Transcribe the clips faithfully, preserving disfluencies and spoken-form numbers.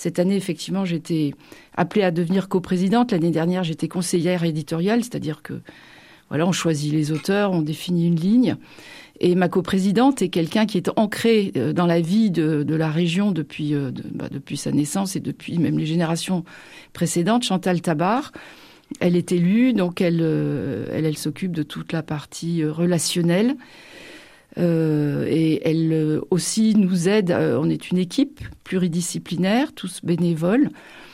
Cette année, effectivement, j'ai été appelée à devenir coprésidente. L'année dernière, j'étais conseillère éditoriale, c'est-à-dire que voilà, on choisit les auteurs, on définit une ligne. Et ma coprésidente est quelqu'un qui est ancré dans la vie de, de la région depuis, de, bah, depuis sa naissance et depuis même les générations précédentes, Chantal Tabar. Elle est élue, donc elle, elle, elle s'occupe de toute la partie relationnelle. Euh, et elle aussi nous aide. On est une équipe pluridisciplinaire, tous bénévoles.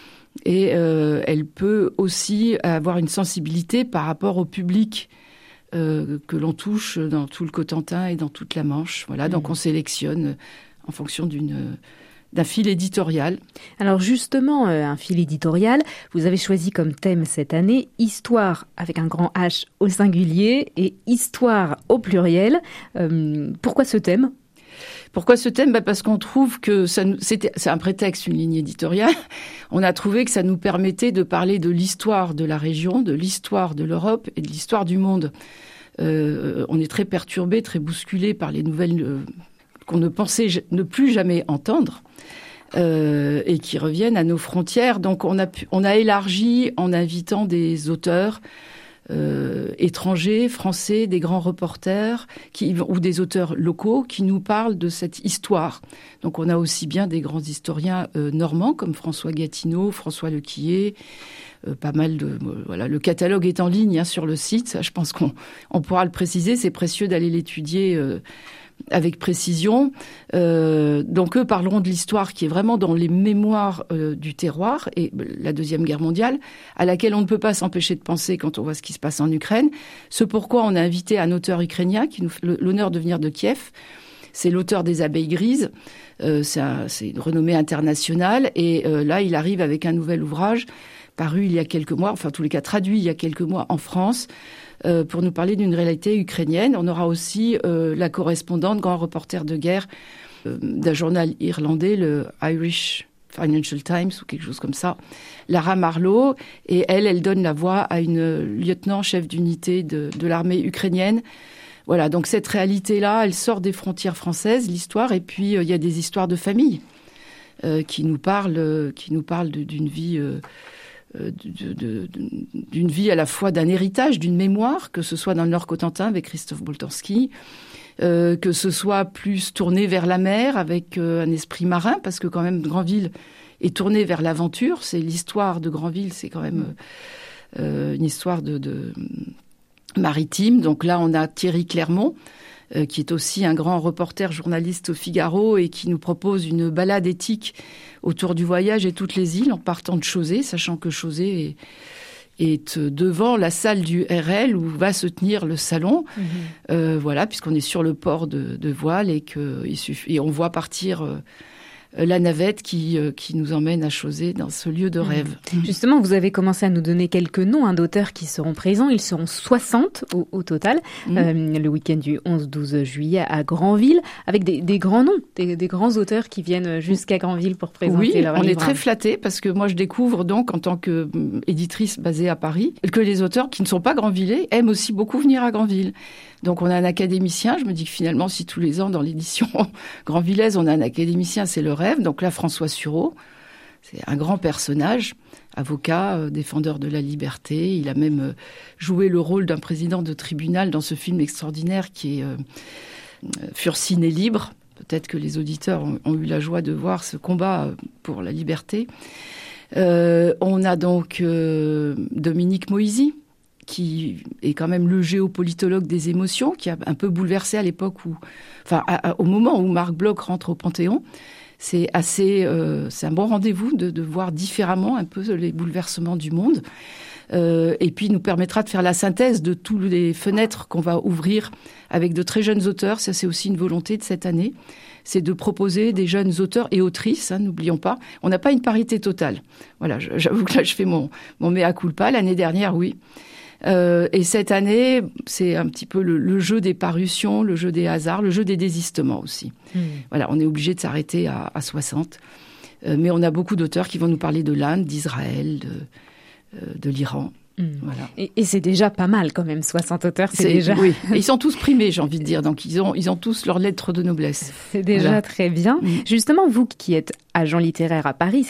Et euh, elle peut aussi avoir une sensibilité par rapport au public Euh, que l'on touche dans tout le Cotentin et dans toute la Manche. Voilà, mmh. Donc on sélectionne en fonction d'une, d'un fil éditorial. Alors justement, euh, un fil éditorial, vous avez choisi comme thème cette année Histoire avec un grand H au singulier et Histoire au pluriel. Euh, pourquoi ce thème ? Pourquoi ce thème ? Bah parce qu'on trouve que ça nous, c'était, c'est un prétexte, une ligne éditoriale. On a trouvé que ça nous permettait de parler de l'histoire de la région, de l'histoire de l'Europe et de l'histoire du monde. Euh, on est très perturbé, très bousculé par les nouvelles euh, qu'on ne pensait ne plus jamais entendre euh, et qui reviennent à nos frontières. Donc on a, pu, on a élargi en invitant des auteurs Euh, étrangers, français, des grands reporters qui, ou des auteurs locaux qui nous parlent de cette histoire. Donc on a aussi bien des grands historiens euh, normands comme François Gatineau, François Lequillet, euh, pas mal de... Euh, voilà, le catalogue est en ligne hein, sur le site, ça, je pense qu'on on pourra le préciser, c'est précieux d'aller l'étudier euh, avec précision. Euh, donc eux parleront de l'histoire qui est vraiment dans les mémoires euh, du terroir et la Deuxième Guerre mondiale, à laquelle on ne peut pas s'empêcher de penser quand on voit ce qui se passe en Ukraine. Ce pourquoi on a invité un auteur ukrainien qui nous fait l'honneur de venir de Kiev. C'est l'auteur des Abeilles grises. Euh, c'est, un, c'est une renommée internationale. Et euh, là, il arrive avec un nouvel ouvrage paru il y a quelques mois, enfin, en tous les cas, traduit il y a quelques mois en France, euh, pour nous parler d'une réalité ukrainienne. On aura aussi euh, la correspondante, grand reporter de guerre euh, d'un journal irlandais, le Irish Financial Times ou quelque chose comme ça, Lara Marlowe. Et elle, elle donne la voix à une lieutenant chef d'unité de, de l'armée ukrainienne. Voilà, donc cette réalité-là, elle sort des frontières françaises, l'histoire, et puis euh, il y a des histoires de famille euh, qui nous parlent, euh, qui nous parlent de, d'une vie... Euh, De, de, de, d'une vie à la fois d'un héritage, d'une mémoire, que ce soit dans le Nord-Cotentin avec Christophe Boltanski, euh, que ce soit plus tourné vers la mer avec euh, un esprit marin, parce que quand même Granville est tourné vers l'aventure. C'est l'histoire de Granville, c'est quand même euh, une histoire de, de maritime. Donc là, on a Thierry Clermont, euh, qui est aussi un grand reporter journaliste au Figaro et qui nous propose une balade éthique autour du voyage et toutes les îles en partant de Chauzé, sachant que Chauzé est, est devant la salle du R L où va se tenir le salon. Mmh. Euh, voilà, puisqu'on est sur le port de, de Voile et, que, il suffit, et on voit partir... Euh, la navette qui, euh, qui nous emmène à Chauzé dans ce lieu de rêve. Mmh. Justement, vous avez commencé à nous donner quelques noms hein, d'auteurs qui seront présents. Ils seront soixante au, au total, mmh. euh, le week-end du onze douze juillet à Granville, avec des, des grands noms, des, des grands auteurs qui viennent jusqu'à Granville pour présenter oui, leur livre. Oui, on est très flattés parce que moi je découvre donc en tant qu'éditrice basée à Paris que les auteurs qui ne sont pas grandvillais aiment aussi beaucoup venir à Granville. Donc on a un académicien, je me dis que finalement si tous les ans dans l'édition grandvillaise on a un académicien, c'est le rêve. Donc là François Sureau, c'est un grand personnage, avocat, euh, défendeur de la liberté. Il a même euh, joué le rôle d'un président de tribunal dans ce film extraordinaire qui est euh, Furcine et libre. Peut-être que les auditeurs ont, ont eu la joie de voir ce combat pour la liberté. Euh, on a donc euh, Dominique Moisy, qui est quand même le géopolitologue des émotions, qui a un peu bouleversé à l'époque où, enfin, à, à, au moment où Marc Bloch rentre au Panthéon. C'est assez, euh, c'est un bon rendez-vous de, de voir différemment un peu les bouleversements du monde. Euh, et puis, il nous permettra de faire la synthèse de toutes les fenêtres qu'on va ouvrir avec de très jeunes auteurs. Ça, c'est aussi une volonté de cette année. C'est de proposer des jeunes auteurs et autrices, hein, n'oublions pas. On n'a pas une parité totale. Voilà, j'avoue que là, je fais mon, mon mea culpa. L'année dernière, oui. Euh, et cette année, c'est un petit peu le, le jeu des parutions, le jeu des hasards, le jeu des désistements aussi. Mmh. Voilà, on est obligé de s'arrêter à, à soixante. Euh, mais on a beaucoup d'auteurs qui vont nous parler de l'Inde, d'Israël, de, euh, de l'Iran. Mmh. Voilà. Et, et c'est déjà pas mal quand même, soixante auteurs, c'est, c'est déjà... Oui, et ils sont tous primés, j'ai envie de dire, donc ils ont, ils ont tous leur lettre de noblesse. C'est déjà voilà. Très bien. Mmh. Justement, vous qui êtes agent littéraire à Paris,